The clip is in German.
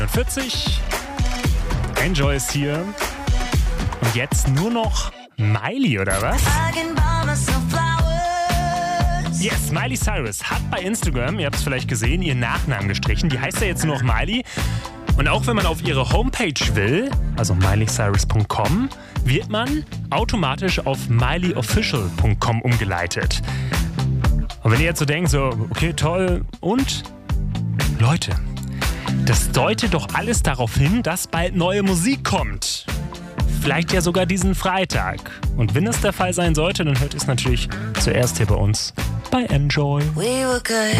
40. Enjoy ist hier. Und jetzt nur noch Miley, oder was? Yes, Miley Cyrus hat bei Instagram, ihr habt es vielleicht gesehen, ihren Nachnamen gestrichen. Die heißt ja jetzt nur noch Miley. Und auch wenn man auf ihre Homepage will, also mileycyrus.com, wird man automatisch auf mileyofficial.com umgeleitet. Und wenn ihr jetzt so denkt, so, okay, toll, und Leute, das deutet doch alles darauf hin, dass bald neue Musik kommt. Vielleicht ja sogar diesen Freitag. Und wenn es der Fall sein sollte, dann hört ihr es natürlich zuerst hier bei uns bei Enjoy. We were good.